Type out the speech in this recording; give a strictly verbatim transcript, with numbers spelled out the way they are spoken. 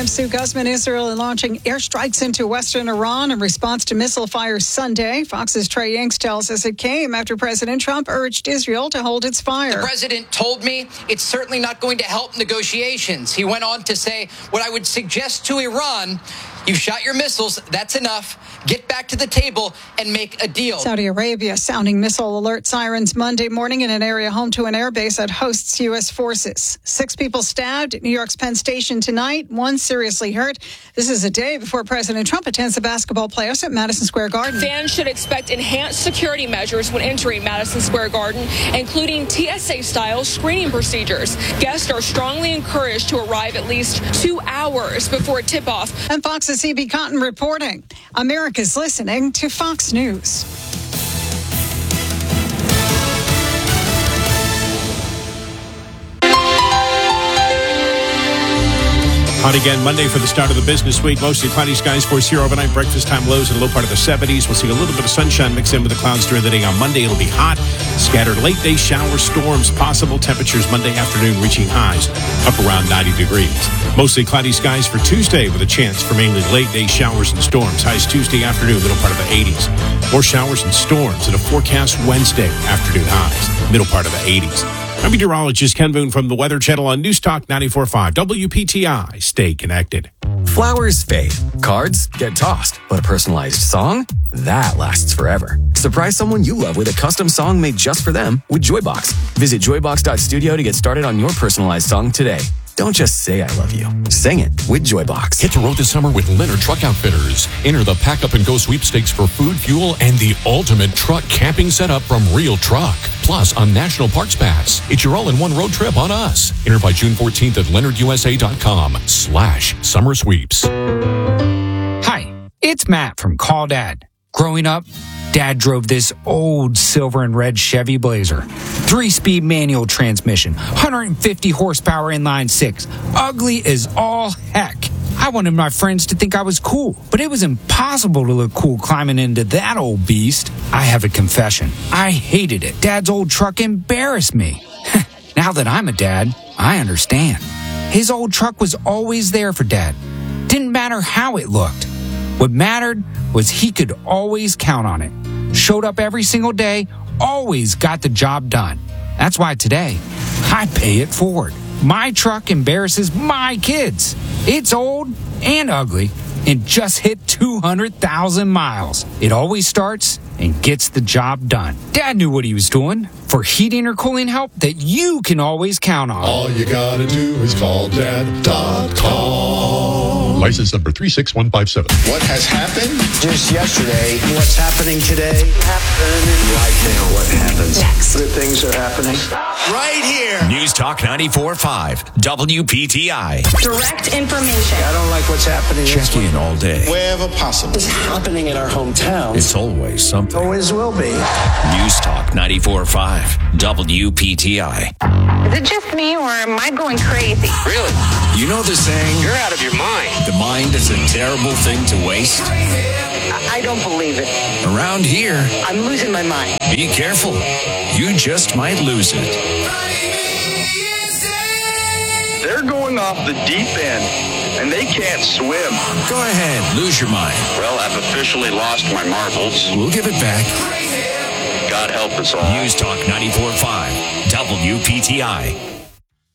I'm Sue Guzman. Israel launching airstrikes into western Iran in response to missile fires Sunday. Fox's Trey Yanks tells us it came after President Trump urged Israel to hold its fire. The president told me it's certainly not going to help negotiations. He went on to say, what I would suggest to Iran, you shot your missiles, that's enough. Get back to the table and make a deal. Saudi Arabia sounding missile alert sirens Monday morning in an area home to an airbase that hosts U S forces. Six people stabbed at New York's Penn Station tonight, one seriously hurt. This is a day before President Trump attends the basketball playoffs at Madison Square Garden. Fans should expect enhanced security measures when entering Madison Square Garden, including T S A-style screening procedures. Guests are strongly encouraged to arrive at least two hours before tip-off. And Fox's C B Cotton reporting. America's listening to Fox News. Hot again Monday for the start of the business week. Mostly cloudy skies for us here overnight. Breakfast time lows in the low part of the seventies. We'll see a little bit of sunshine mixed in with the clouds during the day. On Monday, it'll be hot. Scattered late day shower storms possible. Temperatures Monday afternoon reaching highs up around ninety degrees. Mostly cloudy skies for Tuesday with a chance for mainly late day showers and storms. Highs Tuesday afternoon, middle part of the eighties. More showers and storms in a forecast Wednesday afternoon highs, middle part of the eighties. I'm meteorologist Ken Boone from the Weather Channel on News Talk ninety-four point five W P T I. Stay connected. Flowers fade. Cards get tossed. But a personalized song? That lasts forever. Surprise someone you love with a custom song made just for them with Joybox. Visit joybox dot studio to get started on your personalized song today. Don't just say I love you. Sing it with Joybox. Hit the road this summer with Leonard Truck Outfitters. Enter the Pack Up and Go sweepstakes for food, fuel, and the ultimate truck camping setup from Real Truck. Plus, a National Parks Pass. It's your all-in-one road trip on us. Enter by June fourteenth at leonard u s a dot com slash summer sweeps. Hi, it's Matt from Call Dad. Growing up, Dad drove this old silver and red Chevy Blazer. Three-speed manual transmission, one hundred fifty horsepower inline six. Ugly as all heck. I wanted my friends to think I was cool, but it was impossible to look cool climbing into that old beast. I have a confession. I hated it. Dad's old truck embarrassed me. Now that I'm a dad, I understand. His old truck was always there for Dad. Didn't matter how it looked. What mattered was he could always count on it. Showed up every single day, always got the job done. That's why today, I pay it forward. My truck embarrasses my kids. It's old and ugly and just hit two hundred thousand miles. It always starts and gets the job done. Dad knew what he was doing. For heating or cooling help that you can always count on. All you gotta do is call dad dot com. License number three six one five seven. What has happened? Just yesterday. What's happening today? Happening right now. What happens? Next. Good things are happening. Right here. News Talk ninety-four point five W P T I. Direct information. I don't like what's happening. Check in all day. Wherever possible. What's happening in our hometown? It's always something. Always will be. News Talk ninety-four point five W P T I. Is it just me or am I going crazy? Really? You know the saying? You're out of your mind. The mind is a terrible thing to waste. I don't believe it. Around here, I'm losing my mind. Be careful. You just might lose it. They're going off the deep end, and they can't swim. Go ahead, lose your mind. Well, I've officially lost my marbles. We'll give it back. God help us all. News Talk ninety-four point five W P T I.